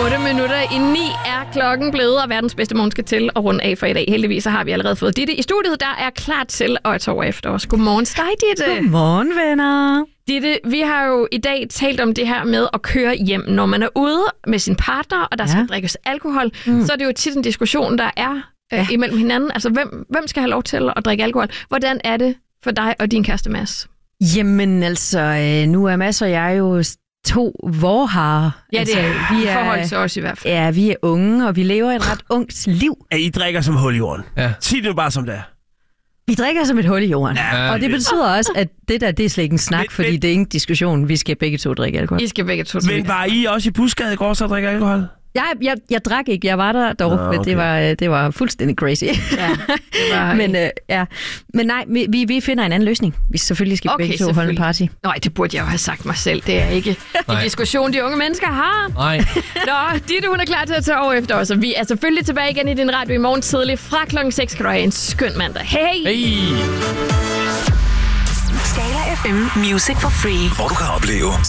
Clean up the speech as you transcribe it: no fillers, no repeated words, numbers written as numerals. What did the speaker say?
8:08 er klokken blevet, og verdens bedste morgen skal til at runde af for i dag. Heldigvis så har vi allerede fået Ditte i studiet, der er klar til at tage over efter os. Godmorgen til dig, Ditte. Godmorgen, venner. Ditte, vi har jo i dag talt om det her med at køre hjem. Når man er ude med sin partner, og der skal drikkes alkohol, så er det jo tit en diskussion, der er imellem hinanden. Altså, hvem skal have lov til at drikke alkohol? Hvordan er det for dig og din kæreste, Mads? Jamen altså, nu er Mads og jeg jo to vorharer. Ja, det er altså, vi i forhold til os i hvert fald. Ja, vi er unge, og vi lever et ret ungt liv. At I drikker som hul i jorden. Ja. Sig det nu bare som det er. Vi drikker som et hul i jorden. Ja, og det betyder også, at det er slet ikke en snak, fordi det er ingen diskussion. Vi skal begge to drikke alkohol. I skal begge to. Men var I også i Busgade i går så at drikke alkohol? Jeg drak ikke. Jeg var der dog, men det var fuldstændig crazy. Ja, det var... Men nej, vi finder en anden løsning. Vi selvfølgelig skal begge to holde en party. Nej, det burde jeg jo have sagt mig selv. Det er ikke en diskussion, de unge mennesker har. Nej. Nå, Ditte, hun er klar til at tage over efter os, og vi er selvfølgelig tilbage igen i din radio i morgen tidlig. Fra klokken 6 kan du have en skøn mandag. Hey! Skala FM Music for Free. Hvor du kan opleve